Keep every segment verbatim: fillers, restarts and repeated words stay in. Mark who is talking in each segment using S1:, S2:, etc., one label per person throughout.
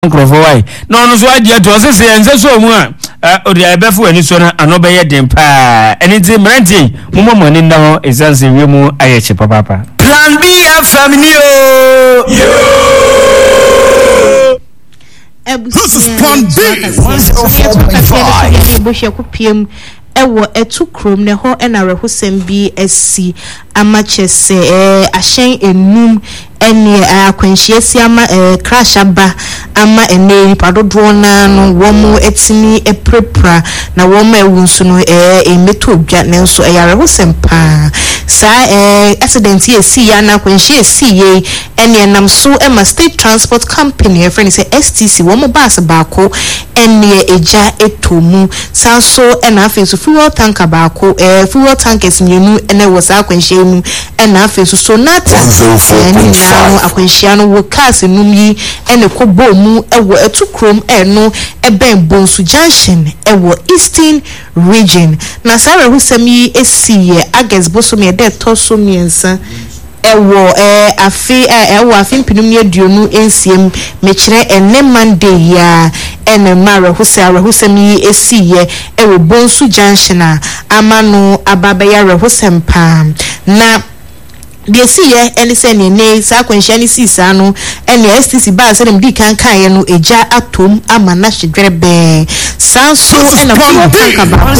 S1: Crofowai. No, no, so I did to say, and so one. Uh, the Abefu and his son, and obey them pa. Anything, Randy, Mumo money now is as a Yumu Ayachi Papa. Plan B, a family.
S2: This is Plan B. one oh four point five.
S3: Ewo etu krom ne ho ena rehosem bi esi amachese eh ahyen enum ene akwanhiasi ama eh crash aba ama ene nipa dodo na no womo etini eprepra na womo ewunsu no eh emeto odwa ne nso eh rehosem pa sa eh accident ye si ya na akwanhiasi ye ene nam so ema state transport company friend say S T C womo bus baako ene eja etomu sa so ena afenso fuel tanker baako eh fuel tankers nyenu ene wosa akwanhia mu ena afenso so nata ene no akwanhia no wo cars num yi ene kobo mu ewo etukrom eno eben bonsu junction ewo eastern region na sare husam yi esiye ages bosom ye de toso miensa ewo eh afi eh ewo afi mpinum ye duonu ensiem mekire ene Monday ya ene mara husara husam yi esiye ewo bonsu junction a amano ababaya rehusam pa na de siye ene se ne ne sa kwanhia ne sisa no ene S T C ba se dem di kan kan ye no eja atom ama na hwedrebe sanso ene ko tanka ba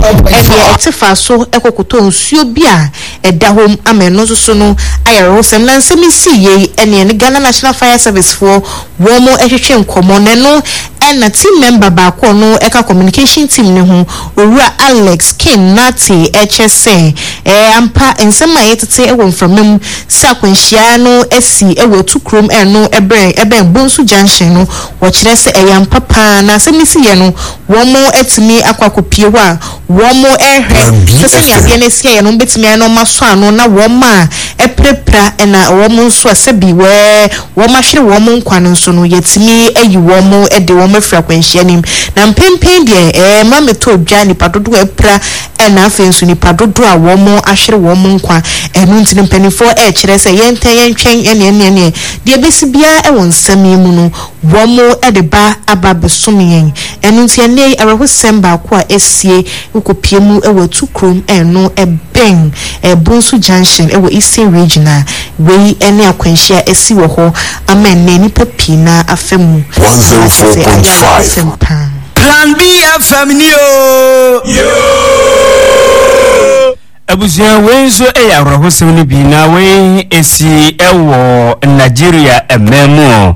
S3: ene etifa so ekokoto nsuo bia eda hom ama no so no ayero sem na nsemi siye ene ne Ghana National Fire Service for wo mo ehwehwe nkomo ne no ena team member ba ko no eka communication team ne ho owura Alex King Nati hse eh ampa nsema yetete ewo from mem sakwanhia no esi ewo tukrom eno ebre ebe bonsu junction no wo kire se eyam papa na semisi ye no wo mo etimi akwakopie ho a wo mo ehwe se nya de na esi ye no betimi eno maso ano na wo ma eprepra ena wo mo nso asebi we wo ma hwere wo mo nkwan nso no yetimi ayi wo mo ede wo mafra kwanhia nim na mpempen de eh ma meto dwa ni padodo epra ena afenso ni padodo a wo mo ahwere wo mo nkwan enu ntini mpenifo e kire se yente yentwen ene ene ene de besibia e won sami mu no wo mo e de ba aba besomiyen enu nti ene arehosem ba ko a esie ukopie mu e watu krom eno e ben e bonsu junction e wo eastern region a we ene akwanhia esi wo ho amen ne ni papi na afemu
S2: one oh four point five.
S1: Plan B family yo abusia wenso e ya rohosem ni bi na we esi ewo Nigeria ememu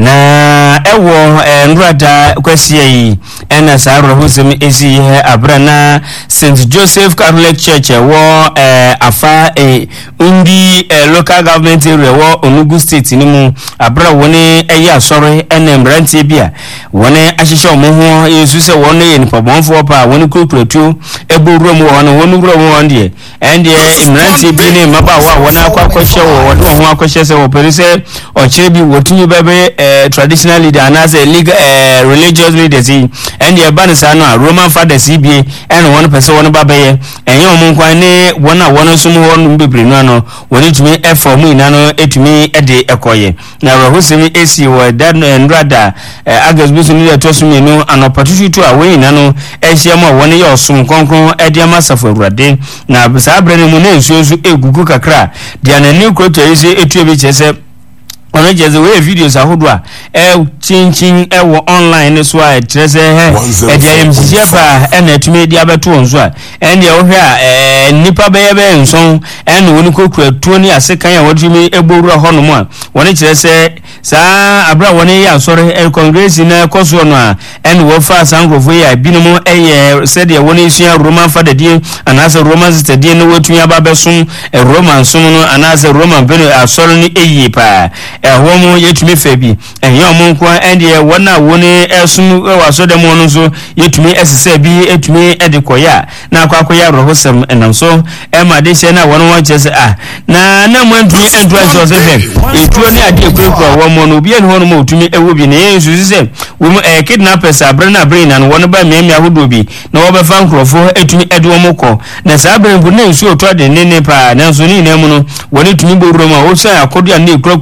S1: na ewo nrada kwasia yi ena sa rohosem esi he abrana Saint Joseph Catholic Church wo afa e undi local government area wo Onugu state ni mu abra woni eya asore ena mbrante bia woni ahihye omo ho yesu se woni ye nipa bonfo pa woni kukuretu ebowuro mu woni woni wuro mu wonde and imranti bi ne mabawa wona akwakwahye wo wode ho akwahye se wo perise o kire bi wotunyu bebe traditional leader and say legal religious leaders and ye ban sa no Roman fathers bi and one person won babaye enye omo nkwan ne wona wona sum ho no bebre no no woni tumi e form ina no etumi e de ekoye na rohosemi esi wo dan nrada agas bi sunu de tosumi no anopatutu to awe ina no ehye ma woni ye osum konkron e de masafo awurade na sabre ne mu ne nsuosu egugu kakra dia na ni kroto ese etu ebi chese ono jeze we videos ahodo a e chinchin e wo online so a trese he e dia yem siafa e na etumi dia beto onso a en dia wo hwe a e nipa be ye be nson en no woni kokura tuo ni asekan ya wodumi egbowura hono mu a woni trese sa abra woni ya sore e congress na koso no a en wo fa sangrofo ya binumu eye said ya woni sua Roman father die anase Roman sister die no wotumi ababesom e Roman som no anase Roman beno asore ni eyi pa ehwo mu yetumi febi ehye omo nko ende wona woni esum waso dem no so yetumi esese bi etumi edekoya na akwakoya rohosem enam so e ma de hye na wono won chese ah na na mwantu entrance so se etuo ni ade ekura wo mo no bi en hono mo otumi ewo bi na yesu se wo mu e kidnappers abre na brain na wono ba miamia hodo bi na wo be fa nkrofo etumi ede wo moko na sa brain bu na ensu oto de nene pa na so ni na mu no woni tumi bo roma wo sa akodo ya na ekura kura wo mo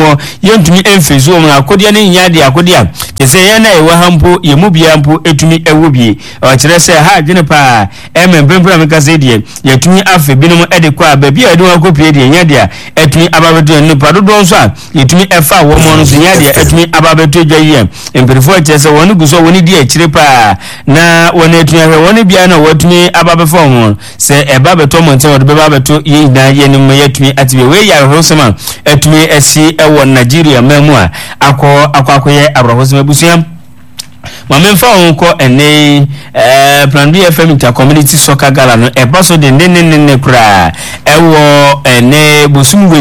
S1: ho yentumi emfezo mu akode ne nya de akode a kese ye na ewa hampo ye mu bia mpo etumi ewo bie o kire se ha adwene pa em mbembra me kase de yetumi afe binom ede kwa ba bia de wakopie de nya de a etumi ababeto ne pa dodo nso a yetumi efa wo mo no so nya de etumi ababeto dwaye emperifo kire se woni guso woni di akire pa na woni etumi ahwe woni bia na watumi ababefo mo se eba beto mo nte wode beba beto ye na ye ne mo yetumi atibe we ya hosema etumi esi ewo Nigeria memu a akọ akọ akoye abrahosema busuam Mamemfa onko ene eh Plan B F M Inter Community Soccer Gala no e baso de ne ne ne kura ewo ene bosumwe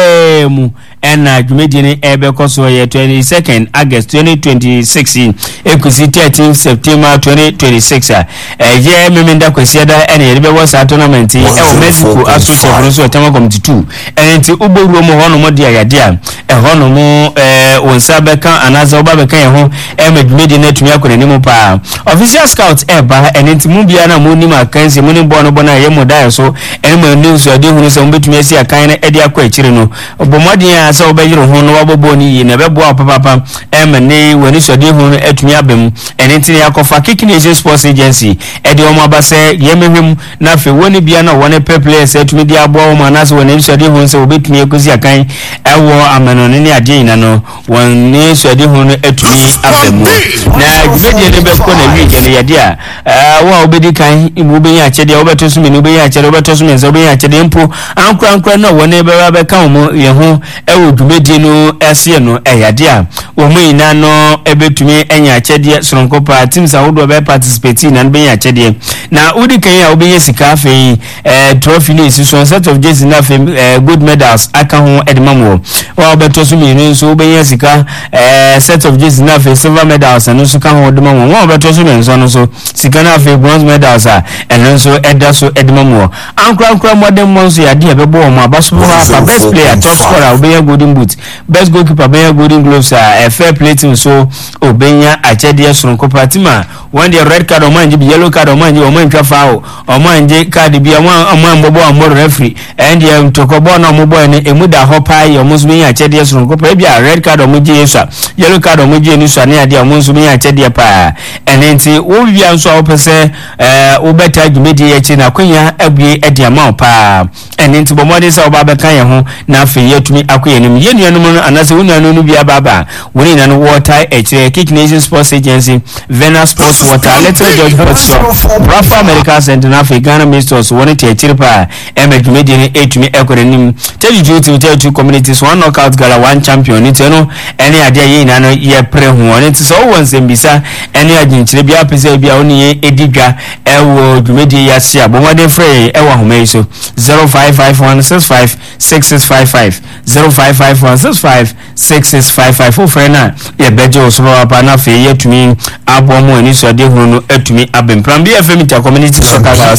S1: yemu ena dwumedi ne ebe koso ye twenty-second August twenty twenty-six ekusi thirteenth September twenty twenty-six eh ye memenda kwesiada ena ye be wasa tournament e o Mexico Association so etama committee two enti uboruo mo hono mo dia yade a e hono mo eh wonsa beka anaza oba beka ye ho e medwumedi ne tumi akona ni mo pa official scout e ba enti mu bia na mo ni ma kanse mo ni bo no bo na ye mo da so eni mo news ade hunu se mo betumi asi akan na e dia akọ akire no obomodin so obeyiro ho no wabobo ni yi na bebo apapa em ne wani so de ho atumi abem enti ne yakofa Kicking Sports Agency e de omo abase yemehwem na fe woni bia na woni players atumi di abo o ma na so wani so de ho se obetumi ekosi akan ewo amanone ne ade ina no wani so de ho atumi abem na gbedi ne be ko na wi je ne yade a wa obedi kan ibu be ya chede obeto so me no be ya chede obeto so me so be ya chede mpo ankura ankura na woni be ba be kan mo ye ho ewo dwumedi no ese no eyade a omo ina no ebetumi enya achede sonkopa teams awodo be participate na be nya achede na udi kan ya obenye sika afi eh trophy ni so set of jerseys na afi good medals aka ho edmamo wa obeto so me no so obenye sika eh set of jerseys na afi silver medals no so ka ho edmamo wa obeto so me no so sika na afi bronze medals a eno so eda so edmamo ankra ankra modern monso ya de bebo o ma baso ha best player top scorer obenye golden boot best goalkeeper obenye golden gloves a fair play team so obenye achede sonkopa tima one the red card o manje yellow card o manje o manje foul o manje card bi o manje bo amoro referee and the tokobo na mo boy ne emuda hopa ye o musubi achede sonkopa e bia red card o manje yeso yellow card o manje ni so ne ade o musubi achede pa enenti wo bia nso o pese eh wo beta dwumedi ye chi na kwanya abue ade ama pa enenti bo mode se oba beka ye ho na afi yetumi akoye nim ye nuanum no anase wunuanu no bia baba woni na no water eche Kicking Sports Agency Vena Sports Water Little George Pet Shop Rafa America Center na Ghana Masters woni te chiripa emedumedi ne etumi ekore nim tell you to tell two communities one knockout gala one champion ni teno ene ade ye na no ye pre ho oni ti so wonse mbisa ene aginchire bia pese bia oni ye edidwa ewo dumedi ya sia bomode free ewo home so zero five five one six five six six five five zero five five one six five six six five five for friend na ye bejo so papa na fe ye tumi abo mo ni so de hunu no atumi abem Plan B F M Inter Community Soccer Gala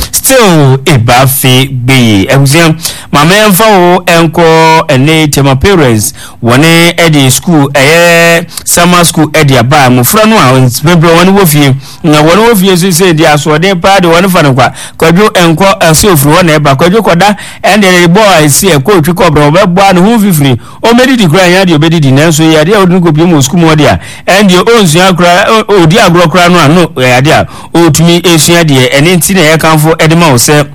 S1: still e ba fe gbe ehuzia mama emfa wo enko ene tema parents woni e di school eh summer school e di aba mo fra no a bebro woni wo fie na woni wo fie so se di aso de pa de woni fa no kwa kwadwo enko ase ofri wona e ba kwadwo koda and the boy see e ko twi ko bro be bo an hu fifiri o medi di kra ya di obedi di nanso ya de odun ko bi mo school mo dia and the onzu akra odi agro kra no ano ya de otumi esua de ene nti na ye kanfo edema o se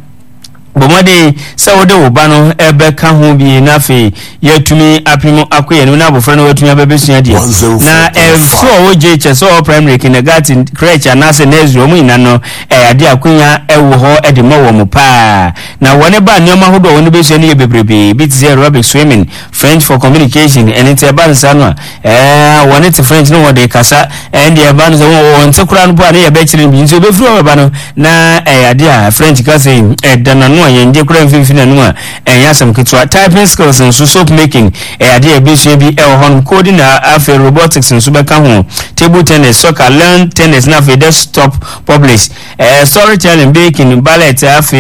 S1: bomode sawode wo ba no ebe ka ho bi na fe yatumi apimo akoye no na abofra no watumi abebesua de na efo wo je che so primary kindergarten crèche na se nezro mu ina no e ade akonya ewo ho edema wo mu pa na wone ba nyoma hodo woni besua ne bebrebe bit zero aerobic swimming French for communication and it's a bansa no eh wone te French no wode kasa and the bansa won te kura no ba ne ye be kire bi nso be furu ba no na e ade a French ka say e dana no yende kura mfimfina no a enya sam kitwa typing skills and soap making e ade e be so bi e hon coding afa robotics and so be ka ho table tennis soccer learn tennis na for desktop publish eh storytelling baking ballet afa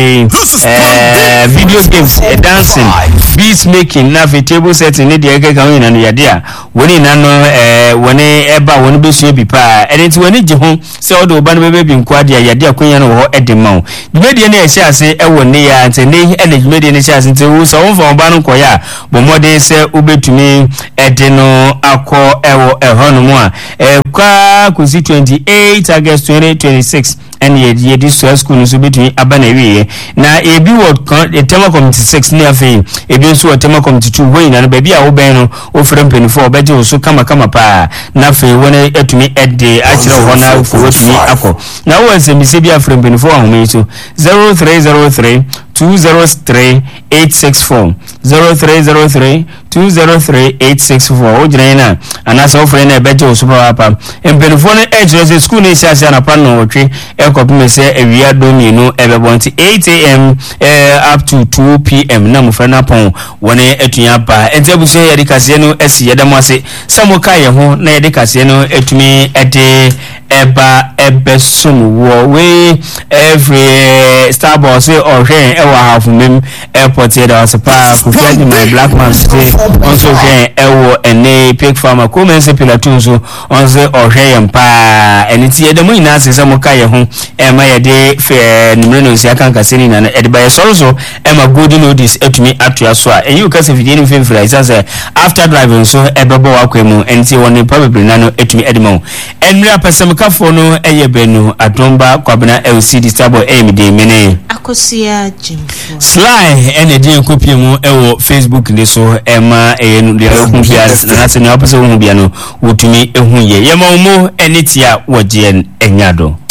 S1: eh video games eh, dancing beat making na for table setting ne de ga kan ina no yade a woni na no eh woni eba woni be so bi pa e nti woni je ho se odo ba no be bi nkwa de yade akonya no ho edema o de be de na e hia ase e woni ya ntende ene dwumede ne chance nte wo so won fa oba no koya bo mode se ubetumi ede no akọ ewo ehonum a e kwa kusi twenty-eight August twenty twenty-six and ye ye this school no so between abana wiye na ebi word kan tema committee six ne afi ebi nso wo tema committee two wey na ba bia wo ben no wo frem penifo obeje wo so kama kama pa na afi wona etumi ede akire ho na fo wotumi akọ na wo nsembise bia frem penifo ahome so zero three zero three two zero three eight six four zero three zero three two zero three eight six four o jira na anasa wo frem na ebeje wo so pa pa penifo ne ejire school ne sia sia na pa no wotwe ekopime se ewia do mienu ebebonti eight a m uh, up to two p m na mufana pon wone etunya ba entebuso ye de kase no esi ye demo ase samoka ye ho na ye de kase no etumi ede eba ebesum wo we every star boss we ohwe ewa half mem airport here was pa kufiad my black man stay also here ewo ene pig farmer come se pilatunso onse ohwe yempa eniti ye demo ina se samoka ye ho ema ye de fe numero no sia kan kaseni na e de ba ye soroso ema golden notice etumi atua so a enyu ka se fidie ni femfira isa se after driving so ebebo wakwemu enti woni probably na no etumi edemo enra pesem kafo no eye benu adomba kwabena L C D stable aim de mene
S3: akosia jimfo
S1: sly ene de kopie mu ewo Facebook de so ema eye no de kopia na se na opese hu bia no wotumi ehu ye ye ma mo enitia woje enyado